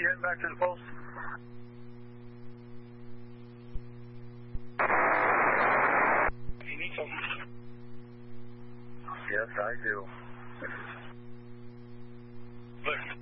you heading back to the post? You need something? Yes, I do. Look.